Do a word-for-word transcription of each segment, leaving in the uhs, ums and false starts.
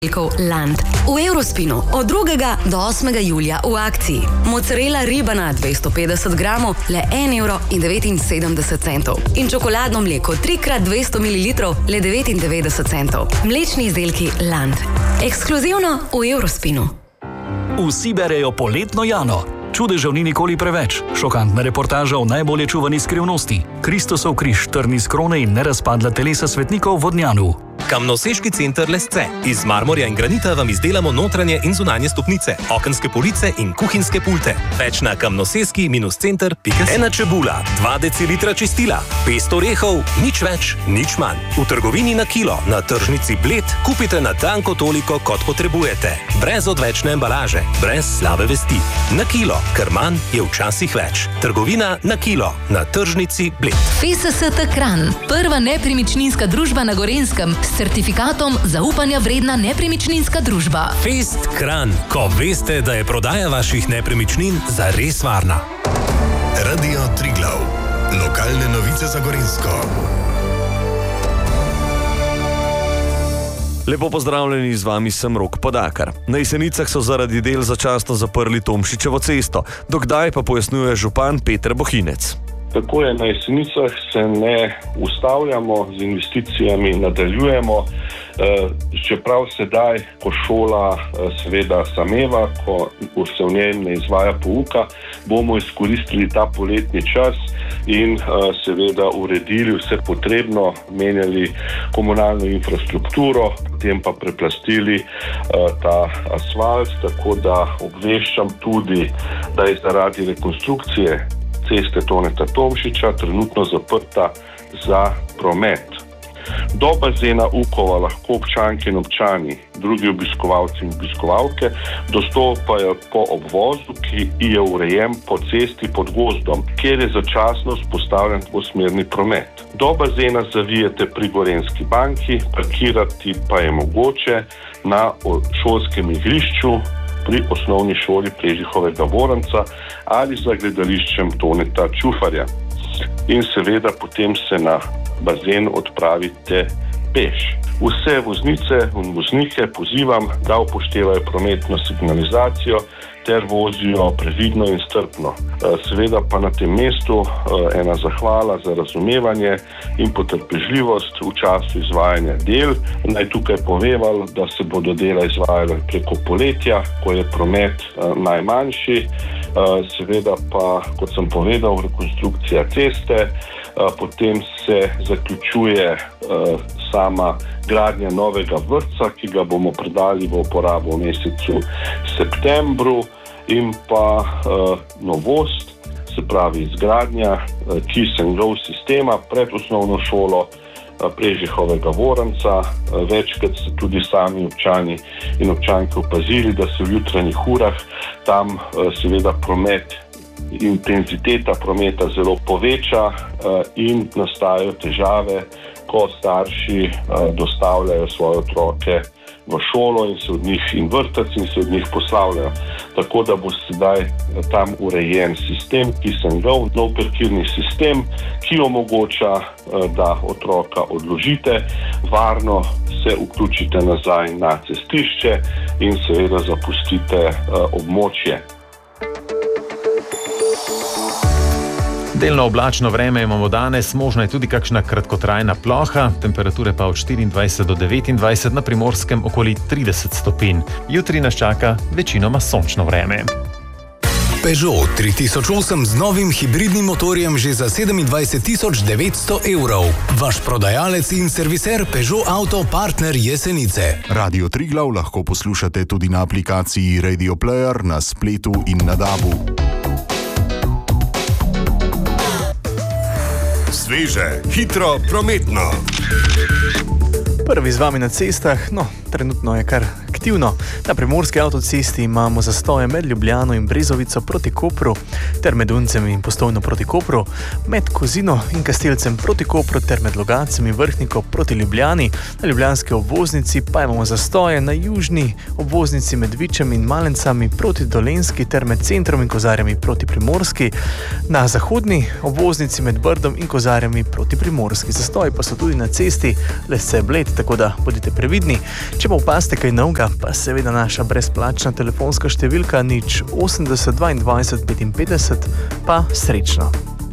Land. V Eurospinu od drugega do osmega julija v akciji. Mozzarella ribana dvesto petdeset gramov le en evro in devetinsedemdeset centov. In čokoladno mleko tri krat dvesto mililitrov le devetindevetdeset centov. Mlečni izdelki Land. Ekskluzivno v Eurospinu. Vsi berejo poletno Jano. Čudežev ni nikoli preveč. Šokantna reportaža o najbolje čuvani skrivnosti. Kristusov križ, trni z krone in nerazpadla telesa svetnikov v Vodnjanu. Kamnoseški center Lesce. Iz marmorja in granita vam izdelamo notranje in zunanje stopnice, okenske police in kuhinjske pulte. Več na kamnoseski center pika si. Ena čebula, dva decilitra čistila, pest orehov, nič več, nič manj. V trgovini na kilo, na tržnici Bled, kupite na tanko toliko, kot potrebujete. Brez odvečne embalaže, brez slabe vesti. Na kilo, ker manj je včasih več. Trgovina na kilo, na tržnici Bled. F S S T Kranj, prva nepremičninska družba na Gorenjskem, s certifikatom zaupanja vredna nepremičninska družba. Fest Kranj, ko veste, da je prodaja vaših nepremičnin zares varna. Radio Triglav. Lokalne novice za Gorenjsko. Lepo pozdravljeni, z vami sem Rok Podakar. Na Jesenicah so zaradi del začasno zaprli Tomšičevo cesto. Dokdaj pa pojasnjuje župan Peter Bohinec. Tako je, na Jesenicah se ne ustavljamo, z investicijami nadaljujemo, čeprav sedaj, ko šola seveda sameva, ko se v njej ne izvaja pouka, bomo izkoristili ta poletni čas in seveda uredili vse potrebno, menjali komunalno infrastrukturo, potem pa preplastili ta asfalt, tako da obveščam tudi, da je zaradi rekonstrukcije ceste Toneta Tomšiča trenutno zaprta za promet. Do bazena Ukova lahko občanke in občani, drugi obiskovalci in obiskovalke, dostopajo po obvozu, ki je urejen po cesti pod gozdom, kjer je začasno vzpostavljen dvosmerni promet. Do bazena zavijete pri Gorenjski banki, parkirati pa je mogoče na šolskem igrišču, pri osnovni šoli Prežihovega Voranca ali za gledališčem Toneta Čufarja. In seveda potem se na bazen odpravite peš. Vse voznice in voznike pozivam, da upoštevajo prometno signalizacijo ter vozijo previdno in strpno. Seveda pa na tem mestu ena zahvala za razumevanje in potrpežljivost v času izvajanja del. Naj tukaj povedal, da se bodo dela izvajala preko poletja, ko je promet najmanjši. Seveda pa, kot sem povedal, rekonstrukcija ceste, potem se zaključuje sama gradnja novega vrtca, ki ga bomo predali v uporabo v mesecu septembru, in pa uh, novost, se pravi izgradnja uh, Kiss and Go sistema pred osnovno šolo uh, Prežihovega Voranca. Uh, večkrat ste tudi sami občani in občanke opazili, da se v jutranjih urah tam uh, seveda promet, intenziteta prometa zelo poveča uh, in nastajajo težave, ko starši uh, dostavljajo svoje otroke v šolo in se od njih in vrtec in se od njih poslavljajo. Tako da bo sedaj tam urejen sistem, ki se njegov nov parkirni sistem, ki omogoča, da otroka odložite, varno se vključite nazaj na cestišče in seveda zapustite območje. Delno oblačno vreme imamo danes, možna je tudi kakšna kratkotrajna ploha, temperature pa od štiriindvajset do devetindvajset, na Primorskem okoli trideset stopinj. Jutri nas čaka večinoma sončno vreme. Peugeot tri tisoč osem z novim hibridnim motorjem že za sedemindvajset tisoč devetsto evrov. Vaš prodajalec in serviser Peugeot Auto Partner Jesenice. Radio Triglav lahko poslušate tudi na aplikaciji Radio Player, na spletu in na dabu. Sveže, hitro, prometno. Prvi z vami na cestah, no, trenutno je kar aktivno. Na primorski avtocesti imamo zastoje med Ljubljano in Brezovico proti Kopru, ter med Uncem in Postojno proti Kopru, med Kozino in Kastelcem proti Kopru ter med Logacem in Vrhniko proti Ljubljani. Na ljubljanski obvoznici pa imamo zastoje na južni obvoznici med Vičem in Malencami proti Dolenjski ter med Centrom in Kozarjami proti Primorski. Na zahodni obvoznici med Brdom in Kozarjami proti Primorski. Zastoji pa so tudi na cesti Lesce-Bled, tako da bodite previdni. Če pa opazite kaj novega, pa seveda naša brezplačna telefonska številka nič osemdeset dvaindvajset petinpetdeset, pa srečno.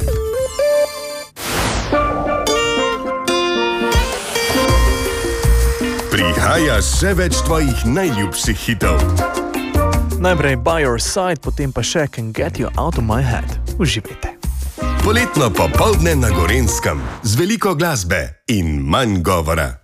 Prihaja še več tvojih najljubših hitov. Najprej By Your Side, potem pa še Can Get You Out of My Head. Uživajte. Poletno popoldne na Gorenjskem z veliko glasbe in manj govora.